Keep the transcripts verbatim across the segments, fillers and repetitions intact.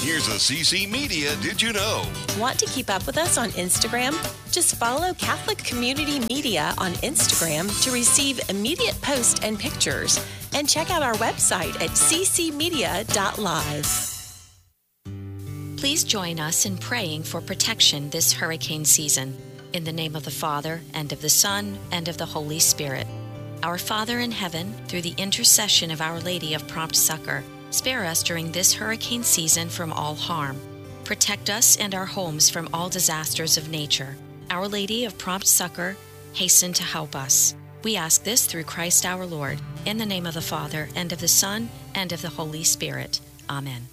Here's a C C Media Did You Know? Want to keep up with us on Instagram? Just follow Catholic Community Media on Instagram to receive immediate posts and pictures. And check out our website at c c media dot live. Please join us in praying for protection this hurricane season. In the name of the Father, and of the Son, and of the Holy Spirit. Our Father in heaven, through the intercession of Our Lady of Prompt Succor, spare us during this hurricane season from all harm. Protect us and our homes from all disasters of nature. Our Lady of Prompt Succor, hasten to help us. We ask this through Christ our Lord, in the name of the Father, and of the Son, and of the Holy Spirit. Amen.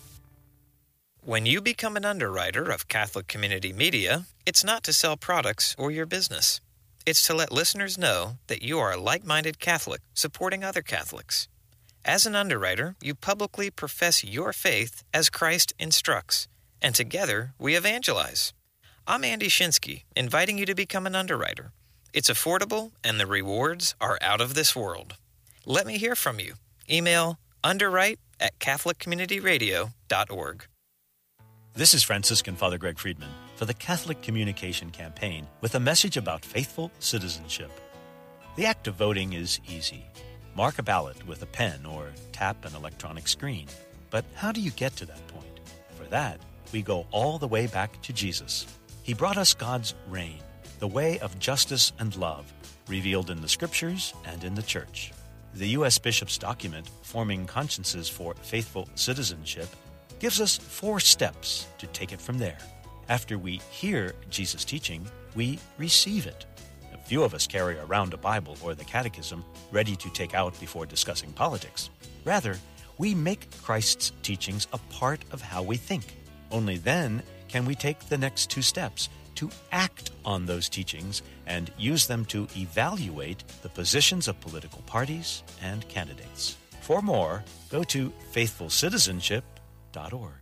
When you become an underwriter of Catholic Community Media, it's not to sell products or your business. It's to let listeners know that you are a like-minded Catholic supporting other Catholics. As an underwriter, you publicly profess your faith as Christ instructs, and together we evangelize. I'm Andy Shinsky, inviting you to become an underwriter. It's affordable, and the rewards are out of this world. Let me hear from you. Email underwrite at catholic community radio dot org. This is Franciscan Father Greg Friedman for the Catholic Communication Campaign with a message about faithful citizenship. The act of voting is easy. Mark a ballot with a pen or tap an electronic screen. But how do you get to that point? For that, we go all the way back to Jesus. He brought us God's reign, the way of justice and love, revealed in the Scriptures and in the Church. The U S Bishop's document, Forming Consciences for Faithful Citizenship, gives us four steps to take it from there. After we hear Jesus' teaching, we receive it. A few of us carry around a Bible or the Catechism ready to take out before discussing politics. Rather, we make Christ's teachings a part of how we think. Only then can we take the next two steps to act on those teachings and use them to evaluate the positions of political parties and candidates. For more, go to faithful citizenship dot org.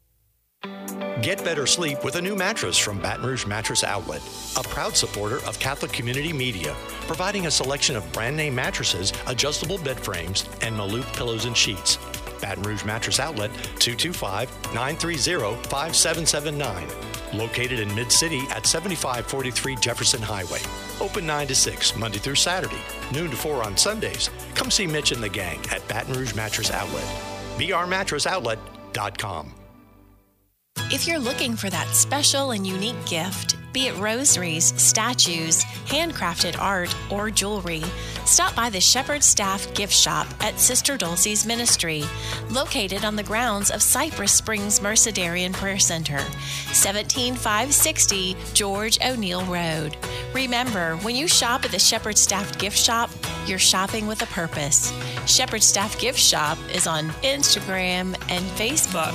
Get better sleep with a new mattress from Baton Rouge Mattress Outlet, a proud supporter of Catholic Community Media, providing a selection of brand-name mattresses, adjustable bed frames, and Maloof pillows and sheets. Baton Rouge Mattress Outlet, two two five, nine three zero, five seven seven nine. Located in Mid-City at seventy-five forty-three Jefferson Highway. Open nine to six, Monday through Saturday, noon to four on Sundays. Come see Mitch and the gang at Baton Rouge Mattress Outlet. b r mattress outlet dot com. If you're looking for that special and unique gift, be it rosaries, statues, handcrafted art, or jewelry, stop by the Shepherd Staff Gift Shop at Sister Dulcie's Ministry, located on the grounds of Cypress Springs Mercedarian Prayer Center, seventeen five sixty George O'Neill Road. Remember, when you shop at the Shepherd Staff Gift Shop, you're shopping with a purpose. Shepherd Staff Gift Shop is on Instagram and Facebook.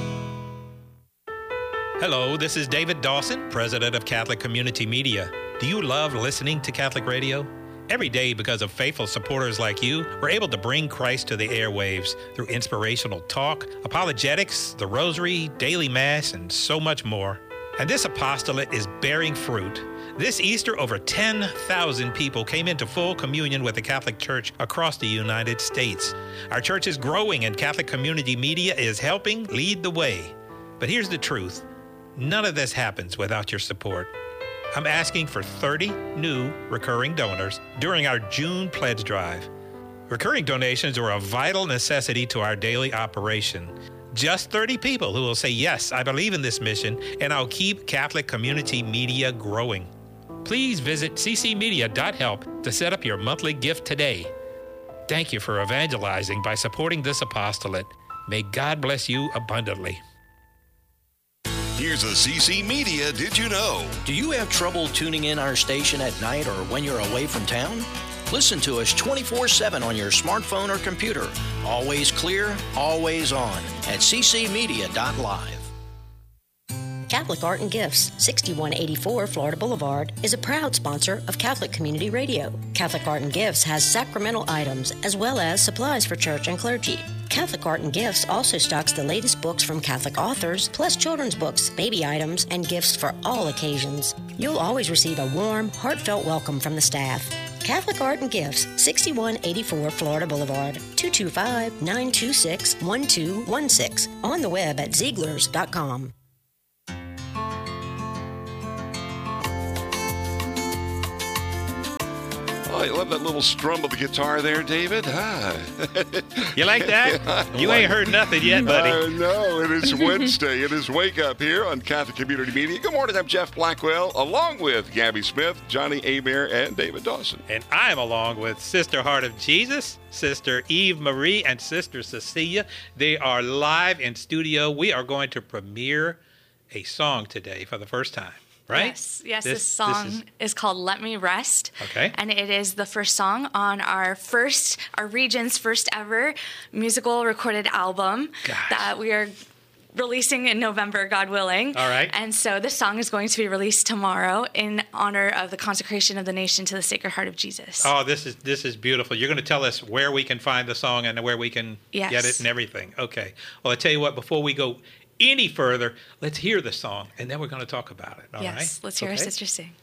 Hello, this is David Dawson, president of Catholic Community Media. Do you love listening to Catholic radio? Every day, because of faithful supporters like you, we're able to bring Christ to the airwaves through inspirational talk, apologetics, the rosary, daily mass, and so much more. And this apostolate is bearing fruit. This Easter, over ten thousand people came into full communion with the Catholic Church across the United States. Our church is growing, and Catholic Community Media is helping lead the way. But here's the truth. None of this happens without your support. I'm asking for thirty new recurring donors during our June pledge drive. Recurring donations are a vital necessity to our daily operation. Just thirty people who will say, yes, I believe in this mission, and I'll keep Catholic Community Media growing. Please visit c c media dot help to set up your monthly gift today. Thank you for evangelizing by supporting this apostolate. May God bless you abundantly. Here's a C C Media Did You Know? Do you have trouble tuning in our station at night or when you're away from town? Listen to us twenty-four seven on your smartphone or computer. Always clear, always on at c c media dot live. Catholic Art and Gifts, sixty-one eighty-four Florida Boulevard, is a proud sponsor of Catholic Community Radio. Catholic Art and Gifts has sacramental items as well as supplies for church and clergy. Catholic Art and Gifts also stocks the latest books from Catholic authors, plus children's books, baby items, and gifts for all occasions. You'll always receive a warm, heartfelt welcome from the staff. Catholic Art and Gifts, sixty-one eighty-four Florida Boulevard, two two five, nine two six, one two one six. On the web at Zieglers dot com. Oh, I love that little strum of the guitar there, David. Ah. You like that? You ain't heard nothing yet, buddy. I know. It is Wednesday. It is Wake Up here on Catholic Community Media. Good morning. I'm Jeff Blackwell, along with Gabby Smith, Johnny Abear, and David Dawson. And I'm along with Sister Heart of Jesus, Sister Eve Marie, and Sister Cecilia. They are live in studio. We are going to premiere a song today for the first time. Right? Yes, yes. This, this song this is... is called "Let Me Rest." Okay. And it is the first song on our first, our region's first ever musical recorded album Gosh. that we are releasing in November, God willing. All right. And so this song is going to be released tomorrow in honor of the consecration of the nation to the Sacred Heart of Jesus. Oh, this is this is beautiful. You're going to tell us where we can find the song and where we can Yes. get it and everything. Okay. Well, I tell you what, before we go any further, let's hear the song, and then we're going to talk about it. All yes, right? let's hear okay? our sister sing.